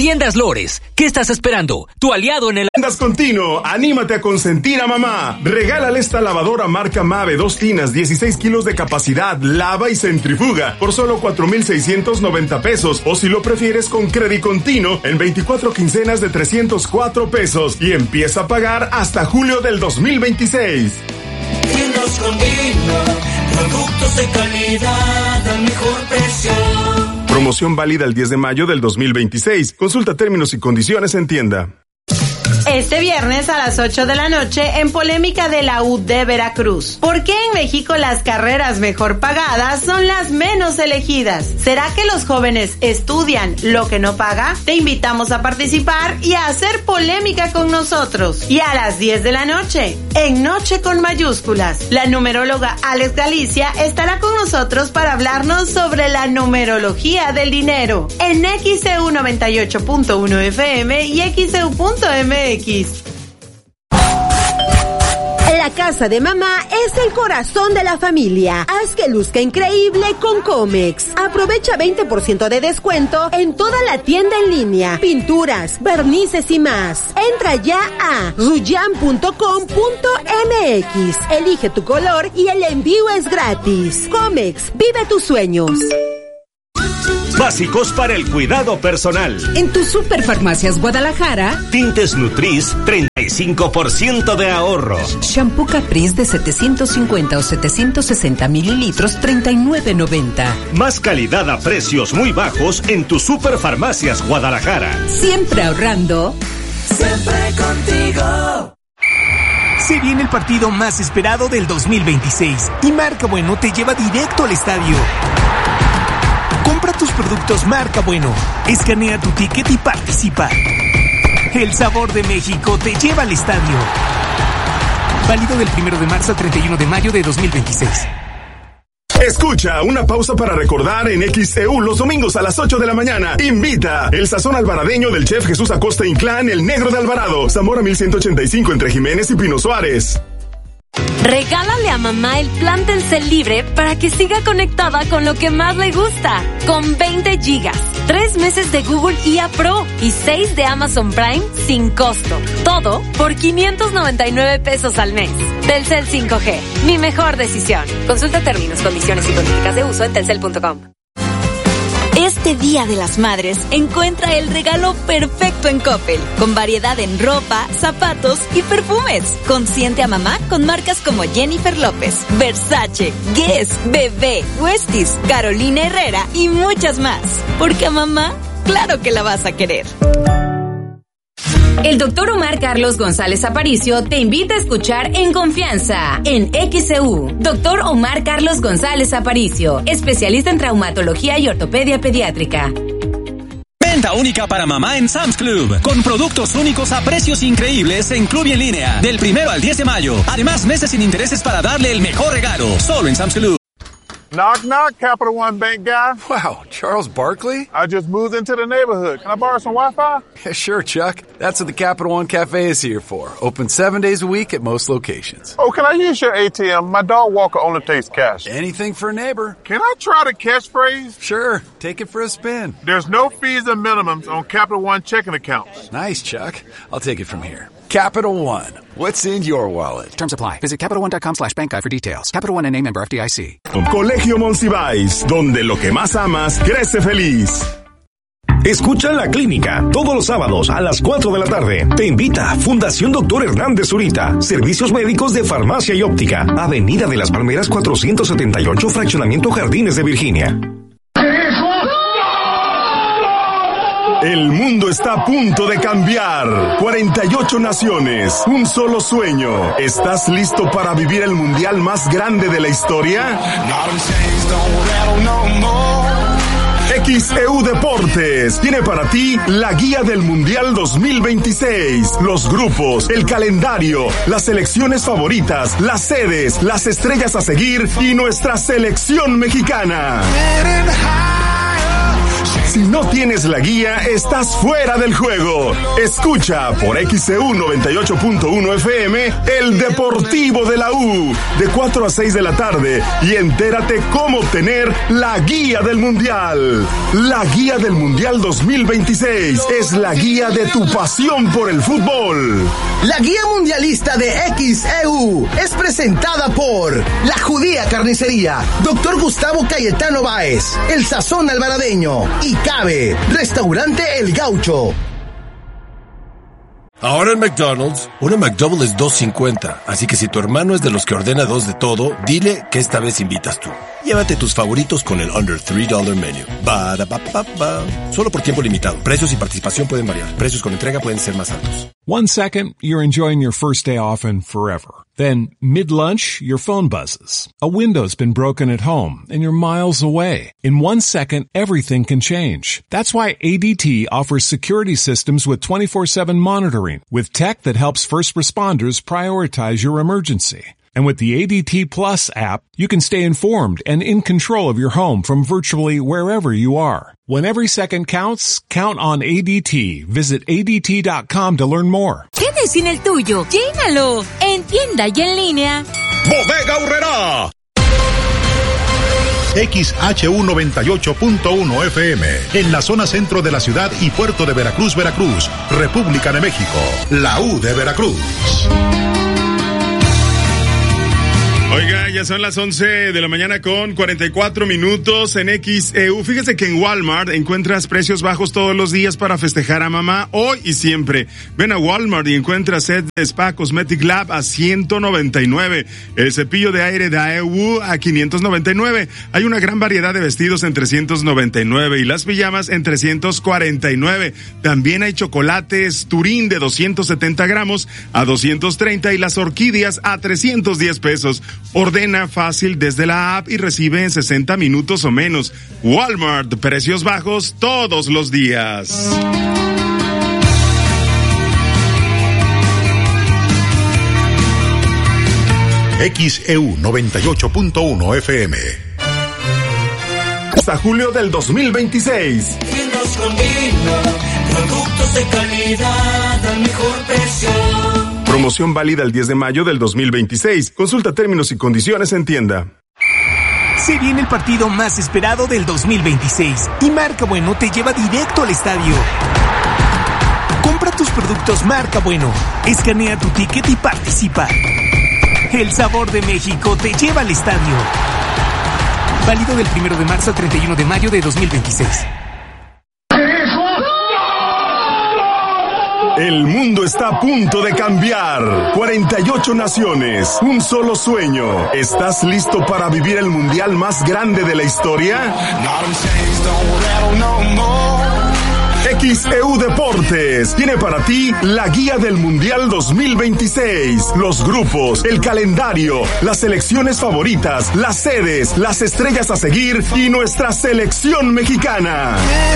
Tiendas Lores, ¿qué estás esperando? Tu aliado en el... Tiendas Continuo, anímate a consentir a mamá. Regálale esta lavadora marca Mave, 2 tinas, 16 kilos de capacidad, lava y centrifuga, por solo 4,690 pesos. O si lo prefieres con Credit Continuo, en 24 quincenas de 304 pesos. Y empieza a pagar hasta julio del 2026. Tiendas Continuo, productos de calidad al mejor precio. Promoción válida el 10 de mayo del 2026. Consulta términos y condiciones en tienda. Este viernes a las 8 de la noche en polémica de la UD Veracruz. ¿Por qué en México las carreras mejor pagadas son las menos elegidas? ¿Será que los jóvenes estudian lo que no paga? Te invitamos a participar y a hacer polémica con nosotros. Y a las 10 de la noche, en Noche con mayúsculas, la numeróloga Alex Galicia estará con nosotros para hablarnos sobre la numerología del dinero en XEU 98.1 FM y XEU.mx. La casa de mamá es el corazón de la familia. Haz que luzca increíble con Comex. Aprovecha 20% de descuento en toda la tienda en línea, pinturas, barnices y más. Entra ya a ruyan.com.mx. Elige tu color y el envío es gratis. Comex, vive tus sueños. Básicos para el cuidado personal. En tus Superfarmacias Guadalajara, tintes Nutris, 35% de ahorro. Shampoo Caprice de 750 o 760 mililitros, $39.90. Más calidad a precios muy bajos en tus Superfarmacias Guadalajara. Siempre ahorrando. Siempre contigo. Se viene el partido más esperado del 2026 y Marca Bueno te lleva directo al estadio. Compra tus productos Marca Bueno, escanea tu ticket y participa. El sabor de México te lleva al estadio. Válido del 1 de marzo al 31 de mayo de 2026. Escucha, una pausa para recordar en XEU los domingos a las 8 de la mañana. Invita el sazón alvaradeño del chef Jesús Acosta Inclán, el Negro de Alvarado. Zamora 1185 entre Jiménez y Pino Suárez. Regálale a mamá el plan Telcel Libre para que siga conectada con lo que más le gusta. Con 20 gigas, 3 meses de Google IA Pro y 6 de Amazon Prime sin costo. Todo por 599 pesos al mes. Telcel 5G, mi mejor decisión. Consulta términos, condiciones y políticas de uso en telcel.com. Este Día de las Madres, encuentra el regalo perfecto en Coppel, con variedad en ropa, zapatos y perfumes. Consiente a mamá con marcas como Jennifer López, Versace, Guess, Bebé, Westies, Carolina Herrera y muchas más. Porque a mamá, claro que la vas a querer. El Dr. Omar Carlos González Aparicio te invita a escuchar En Confianza, en XEU. Dr. Omar Carlos González Aparicio, especialista en traumatología y ortopedia pediátrica. Venta única para mamá en Sam's Club, con productos únicos a precios increíbles en Club y en línea, del 1 al 10 de mayo. Además, meses sin intereses para darle el mejor regalo, solo en Sam's Club. Knock, knock, Capital One Bank guy. Wow, Charles Barkley? I just moved into the neighborhood. Can I borrow some Wi-Fi? Yeah, sure, Chuck. That's what the Capital One Cafe is here for. Open 7 days a week at most locations. Oh, can I use your ATM? My dog Walker only takes cash. Anything for a neighbor. Can I try the catchphrase? Sure, take it for a spin. There's no fees and minimums on Capital One checking accounts. Nice, Chuck. I'll take it from here. Capital One. What's in your wallet? Terms apply. Visit CapitalOne.com/bankguide for details. Capital One N.A. member FDIC. Colegio Monsiváis, donde lo que más amas crece feliz. Escucha La Clínica todos los sábados a las 4 de la tarde. Te invita Fundación Dr. Hernández Zurita. Servicios médicos de farmacia y óptica. Avenida de las Palmeras 478, Fraccionamiento Jardines de Virginia. El mundo está a punto de cambiar. 48 naciones, un solo sueño. ¿Estás listo para vivir el mundial más grande de la historia? XEU Deportes tiene para ti la guía del Mundial 2026, los grupos, el calendario, las selecciones favoritas, las sedes, las estrellas a seguir y nuestra selección mexicana. Si no tienes la guía, estás fuera del juego. Escucha por XCU 98.1 FM el Deportivo de la U de 4 a 6 de la tarde y entérate cómo obtener la guía del Mundial. La guía del Mundial 2026 es la guía de tu pasión por el fútbol. La guía mundialista de XEU es presentada por La Judía Carnicería, Dr. Gustavo Cayetano Báez, El Sazón Alvaradeño y Cabe, Restaurante El Gaucho. Ahora en McDonald's, una McDouble es $2.50, así que si tu hermano es de los que ordena 2 de todo, dile que esta vez invitas tú. Llévate tus favoritos con el Under $3 Menu. Ba-da-ba-ba-ba. Solo por tiempo limitado. Precios y participación pueden variar. Precios con entrega pueden ser más altos. 1 second, you're enjoying your first day off and forever. Then, mid-lunch, your phone buzzes. A window's been broken at home, and you're miles away. In 1 second, everything can change. That's why ADT offers security systems with 24/7 monitoring, with tech that helps first responders prioritize your emergency. And with the ADT Plus app, you can stay informed and in control of your home from virtually wherever you are. When every second counts, count on ADT. Visit ADT.com to learn more. ¿Tienes sin el tuyo? ¡Llénalo! En tienda y en línea. Bodega Aurrerá. XHU 98.1 FM, en la zona centro de la ciudad y puerto de Veracruz, Veracruz, República de México. La U de Veracruz. Oiga, ya son las 11 de la mañana con 44 minutos en XEU. Fíjese que en Walmart encuentras precios bajos todos los días para festejar a mamá, hoy y siempre. Ven a Walmart y encuentra set de Spa Cosmetic Lab a $199. El cepillo de aire Daewoo a $599. Hay una gran variedad de vestidos en $399 y las pijamas en $349. También hay chocolates Turín de 270 gramos a $230 y las orquídeas a $310. Ordena fácil desde la app y recibe en 60 minutos o menos. Walmart, precios bajos todos los días. XEU 98.1 FM. Hasta julio del 2026. Tiendas Condino, productos de calidad al mejor precio. Promoción válida el 10 de mayo del 2026. Consulta términos y condiciones en tienda. Se viene el partido más esperado del 2026 y Marca Bueno te lleva directo al estadio. Compra tus productos Marca Bueno, escanea tu ticket y participa. El sabor de México te lleva al estadio. Válido del 1 de marzo al 31 de mayo de 2026. El mundo está a punto de cambiar. 48 naciones, un solo sueño. ¿Estás listo para vivir el mundial más grande de la historia? XEU Deportes tiene para ti la guía del Mundial 2026, los grupos, el calendario, las selecciones favoritas, las sedes, las estrellas a seguir y nuestra selección mexicana.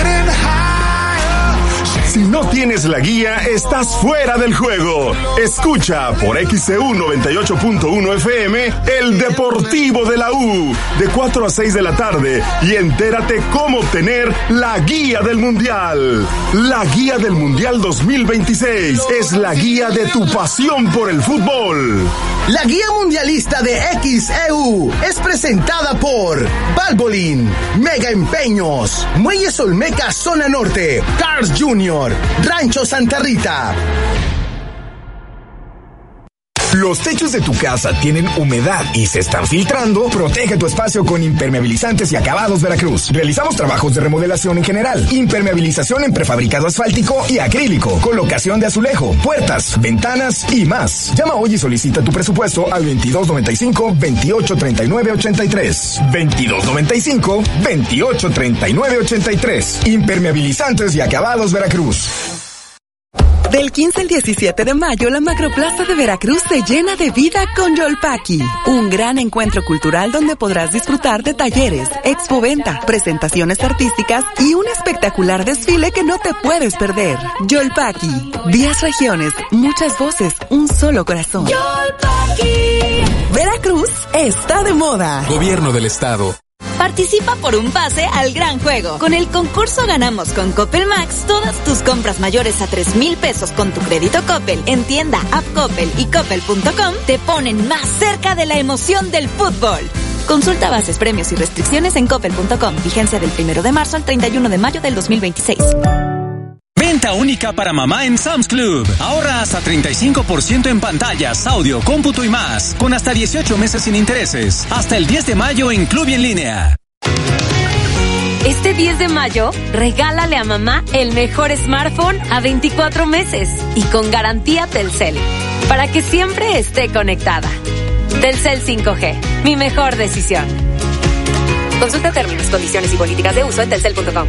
Si no tienes la guía, estás fuera del juego. Escucha por XEU 98.1 FM el Deportivo de la U de 4 a 6 de la tarde y entérate cómo obtener la guía del Mundial. La guía del Mundial 2026 es la guía de tu pasión por el fútbol. La guía mundialista de XEU es presentada por Valvoline, Mega Empeños, Muelles Olmeca Zona Norte, Cars Jr., Rancho Santa Rita. Los techos de tu casa tienen humedad y se están filtrando. Protege tu espacio con Impermeabilizantes y Acabados Veracruz. Realizamos trabajos de remodelación en general, impermeabilización en prefabricado asfáltico y acrílico, colocación de azulejo, puertas, ventanas y más. Llama hoy y solicita tu presupuesto al 2295-2839-83. 2295-2839-83. Impermeabilizantes y Acabados Veracruz. Del 15 al 17 de mayo, la Macroplaza de Veracruz se llena de vida con Yolpaki, un gran encuentro cultural donde podrás disfrutar de talleres, expoventa, presentaciones artísticas y un espectacular desfile que no te puedes perder. Yolpaki, 10 regiones, muchas voces, un solo corazón. Yolpaki. Veracruz está de moda. Gobierno del Estado. Participa por un pase al gran juego. Con el concurso Ganamos con Coppel Max, todas tus compras mayores a 3,000 pesos con tu crédito Coppel en tienda, app Coppel y coppel.com te ponen más cerca de la emoción del fútbol. Consulta bases, premios y restricciones en coppel.com. Vigencia del 1 de marzo al 31 de mayo del 2026. Venta única para mamá en Sam's Club. Ahorra hasta 35% en pantallas, audio, cómputo y más. Con hasta 18 meses sin intereses. Hasta el 10 de mayo en Club y en línea. Este 10 de mayo, regálale a mamá el mejor smartphone a 24 meses y con garantía Telcel, para que siempre esté conectada. Telcel 5G, mi mejor decisión. Consulta términos, condiciones y políticas de uso en telcel.com.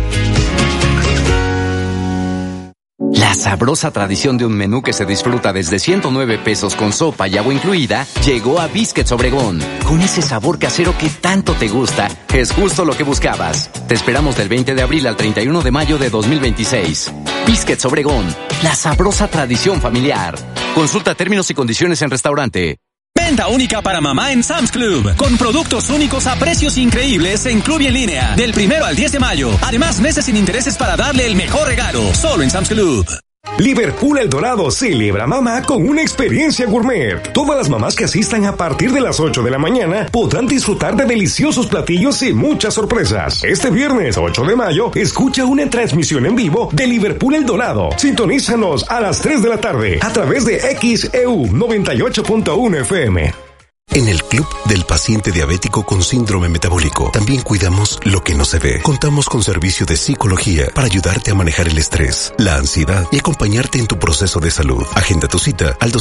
La sabrosa tradición de un menú que se disfruta desde 109 pesos con sopa y agua incluida llegó a Biscuits Obregón. Con ese sabor casero que tanto te gusta, es justo lo que buscabas. Te esperamos del 20 de abril al 31 de mayo de 2026. Biscuits Obregón, la sabrosa tradición familiar. Consulta términos y condiciones en restaurante. Venta única para mamá en Sam's Club. Con productos únicos a precios increíbles en Club y en línea. Del 1 al 10 de mayo. Además, meses sin intereses para darle el mejor regalo. Solo en Sam's Club. Liverpool El Dorado celebra a mamá con una experiencia gourmet. Todas las mamás que asistan a partir de las 8 de la mañana podrán disfrutar de deliciosos platillos y muchas sorpresas. Este viernes 8 de mayo, escucha una transmisión en vivo de Liverpool El Dorado. Sintonízanos a las 3 de la tarde a través de XEU 98.1 FM. En el Club del Paciente Diabético con Síndrome Metabólico también cuidamos lo que no se ve. Contamos con servicio de psicología para ayudarte a manejar el estrés, la ansiedad y acompañarte en tu proceso de salud. Agenda tu cita al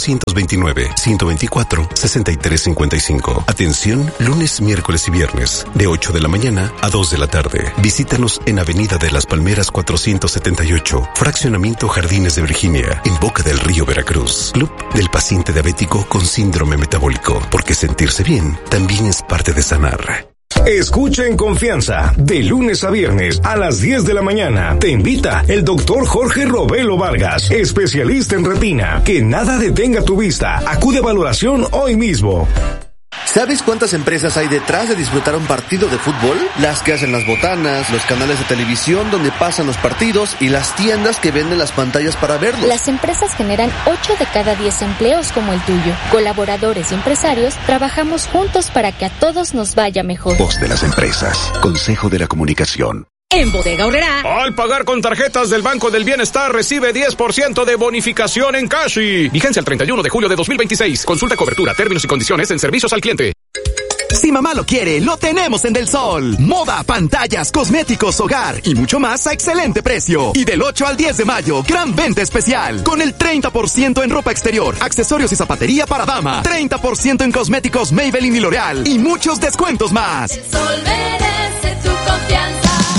229-124-6355. Atención lunes, miércoles y viernes de 8 de la mañana a 2 de la tarde. Visítanos en Avenida de las Palmeras 478, Fraccionamiento Jardines de Virginia, en Boca del Río, Veracruz. Club del Paciente Diabético con Síndrome Metabólico, porque sentirse bien también es parte de sanar. Escucha en confianza, de lunes a viernes a las 10 de la mañana. Te invita el doctor Jorge Robelo Vargas, especialista en retina. Que nada detenga tu vista. Acude a valoración hoy mismo. ¿Sabes cuántas empresas hay detrás de disfrutar un partido de fútbol? Las que hacen las botanas, los canales de televisión donde pasan los partidos y las tiendas que venden las pantallas para verlos. Las empresas generan 8 de cada 10 empleos como el tuyo. Colaboradores y empresarios trabajamos juntos para que a todos nos vaya mejor. Voz de las empresas. Consejo de la Comunicación. En Bodega Aurrerá, al pagar con tarjetas del Banco del Bienestar, recibe 10% de bonificación en Cashi. Vigencia el 31 de julio de 2026. Consulta cobertura, términos y condiciones en servicios al cliente. Si mamá lo quiere, lo tenemos en Del Sol. Moda, pantallas, cosméticos, hogar y mucho más a excelente precio. Y del 8 al 10 de mayo, gran venta especial. Con el 30% en ropa exterior, accesorios y zapatería para dama. 30% en cosméticos Maybelline y L'Oreal. Y muchos descuentos más. El Sol merece tu confianza.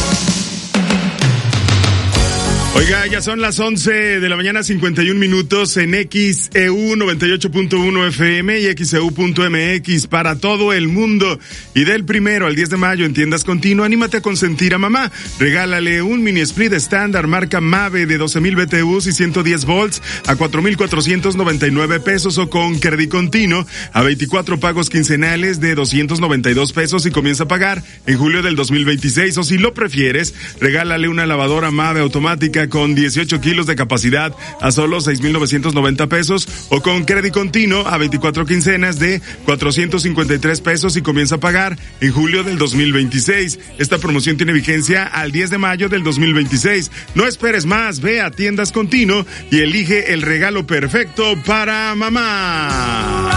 Oiga, ya son las 11 de la mañana, 51 minutos en XEU 98.1 FM y XEU.mx para todo el mundo. Y del 1 al 10 de mayo en tiendas Continuo, anímate a consentir a mamá. Regálale un mini split estándar marca Mave de 12,000 BTUs y 110 volts a 4,499 pesos o con Credit Continuo a 24 pagos quincenales de 292 pesos y comienza a pagar en julio del 2026. O si lo prefieres, regálale una lavadora Mave automática con 18 kilos de capacidad a solo 6,990 pesos o con Credit Continuo a 24 quincenas de 453 pesos y comienza a pagar en julio del 2026. Esta promoción tiene vigencia al 10 de mayo del 2026. No esperes más, ve a Tiendas Continuo y elige el regalo perfecto para mamá.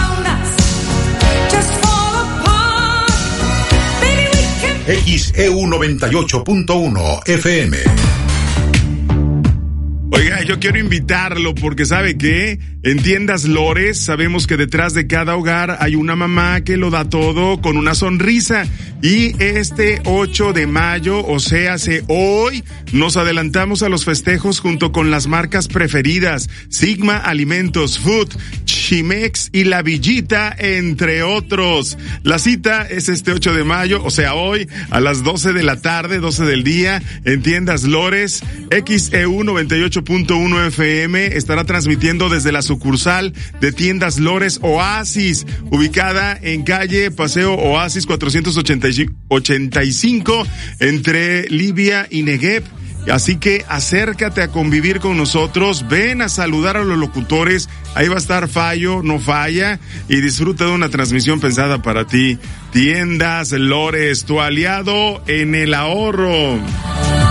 XEU 98.1 FM. Oiga, yo quiero invitarlo porque ¿sabe qué? En Tiendas Lores sabemos que detrás de cada hogar hay una mamá que lo da todo con una sonrisa. Y este 8 de mayo, o sea, hoy, nos adelantamos a los festejos junto con las marcas preferidas: Sigma Alimentos, Food, Chimex y La Villita, entre otros. La cita es este 8 de mayo, o sea, hoy, a las 12 de la tarde, 12 del día, en Tiendas Lores. XEU 98.1 FM estará transmitiendo desde la sucursal de Tiendas Lores Oasis, ubicada en calle Paseo Oasis 485, entre Libia y Negev. Así que acércate a convivir con nosotros, ven a saludar a los locutores, ahí va a estar Fallo, no falla, y disfruta de una transmisión pensada para ti. Tiendas Lores, tu aliado en el ahorro.